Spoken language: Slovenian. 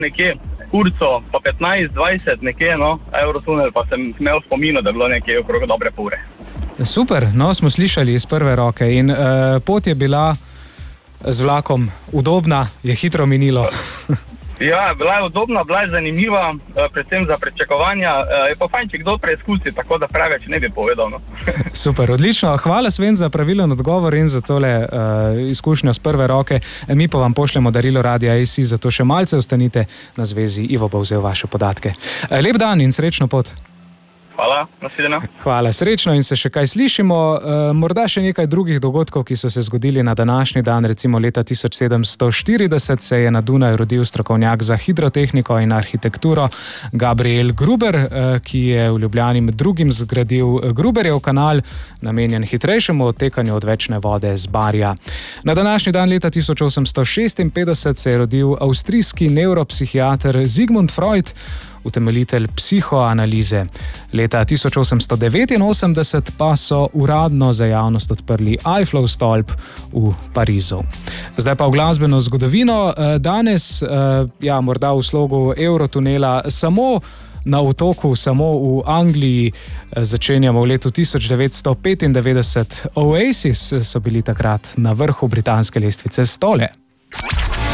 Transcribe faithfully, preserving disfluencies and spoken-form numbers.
nekje urco, pa petnajst dvajset nekje, no, Eurotunel, pa sem imel v spominu, da je bilo nekje okrog dobre pol ure. Super, no, smo slišali iz prve roke in uh, pot je bila z vlakom udobna, je hitro minilo. Ja, bila je udobna, bila je zanimiva, predvsem za pričakovanja. Je pa fajn, če kdo preizkusi, tako da preveč ne bi povedal. No. Super, odlično. Hvala Sven za pravilen odgovor in za tole uh, izkušnjo z prve roke. Mi pa vam pošljemo darilo Radia A C, zato še malce ostanite na zvezi. Ivo bo vzel vaše podatke. Lep dan in srečno pot. Hvala, nasvidenja. Hvala, srečno in se še kaj slišimo. E, morda še nekaj drugih dogodkov, ki so se zgodili na današnji dan. Recimo leta tisoč sedemsto štirideset se je na Dunaju rodil strokovnjak za hidrotehniko in arhitekturo Gabriel Gruber, e, ki je v Ljubljani med drugim zgradil Gruberjev kanal, namenjen hitrejšemu odtekanju odvečne vode z Barja. Na današnji dan leta tisoč osemsto šestinpetdeset se je rodil avstrijski nevropsihiater Sigmund Freud, utemeljitelj psihoanalize. Leta tisoč osemsto devetinosemdeset pa so uradno za javnost odprli Eifflov stolp v Parizu. Zdaj pa v glasbeno zgodovino. Danes, ja, morda v slogu Eurotunela, samo na otoku, samo v Angliji začenjamo v letu tisoč devetsto petindevetdeset. Oasis so bili takrat na vrhu britanske lestvice stole.